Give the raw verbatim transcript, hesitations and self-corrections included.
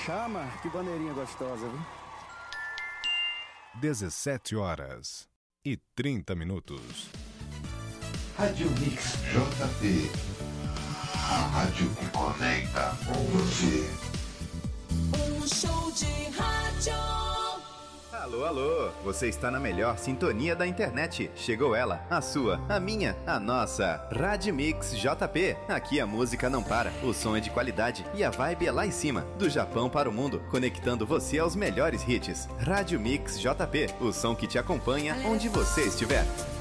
Chama, que bandeirinha gostosa, viu? dezessete horas e trinta minutos. Rádio Mix J P. A rádio que conecta com você. Um show de rádio. Alô, alô, você está na melhor sintonia da internet. Chegou ela, a sua, a minha, a nossa Rádio Mix J P. Aqui a música não para, o som é de qualidade e a vibe é lá em cima, do Japão para o mundo, conectando você aos melhores hits. Rádio Mix J P, o som que te acompanha onde você estiver.